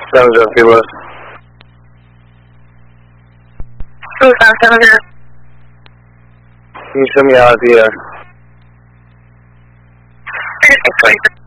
7-0, Key West. Tucson 70. Can you send me out the 36